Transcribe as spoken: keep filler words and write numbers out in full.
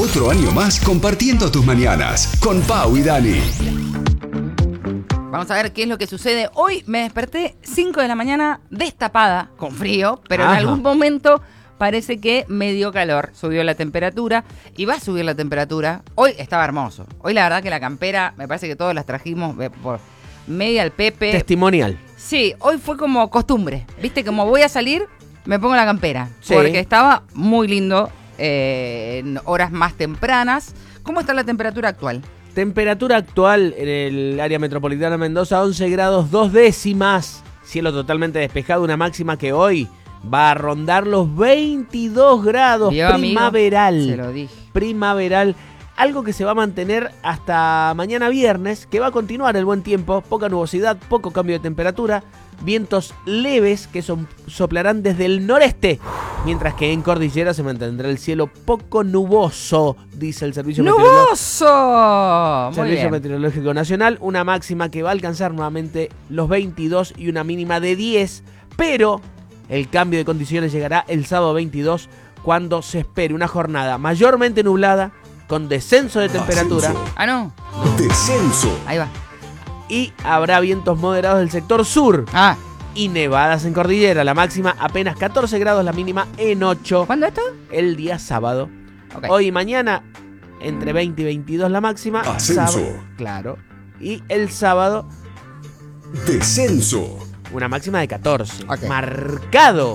Otro año más compartiendo tus mañanas con Pau y Dani. Vamos a ver qué es lo que sucede. Hoy me desperté cinco de la mañana destapada, con frío, pero Ajá. en algún momento parece que me dio calor. Subió la temperatura y va a subir la temperatura. Hoy estaba hermoso. Hoy la verdad que la campera, me parece que todos las trajimos eh, por media al Pepe. Testimonial. Sí, hoy fue como costumbre. Viste, como voy a salir, me pongo la campera. Sí. Porque estaba muy lindo eh, en horas más tempranas. ¿Cómo está la temperatura actual? Temperatura actual en el área metropolitana de Mendoza, once grados dos décimas. Cielo totalmente despejado, una máxima que hoy va a rondar los veintidós grados. ¿Vio, amigo? Primaveral. Se lo dije. Primaveral. Algo que se va a mantener hasta mañana viernes, que va a continuar el buen tiempo, poca nubosidad, poco cambio de temperatura, vientos leves que son, soplarán desde el noreste, mientras que en cordillera se mantendrá el cielo poco nuboso, dice el Servicio Meteorológico. ¡Nuboso! Muy Servicio bien. Meteorológico Nacional, una máxima que va a alcanzar nuevamente los veintidós y una mínima de diez, pero el cambio de condiciones llegará el sábado veintidós, cuando se espere una jornada mayormente nublada, con descenso de temperatura. Ascenso. Ah, no. Descenso. Ahí va. Y habrá vientos moderados del sector sur Ah, y nevadas en cordillera. La máxima apenas catorce grados, la mínima en ocho. ¿cuándo esto? El día sábado. Ok. Hoy y mañana entre veinte y veintidós la máxima. Ascenso. Sábado, claro. Y el sábado Descenso. una máxima de catorce. Ok. Marcado.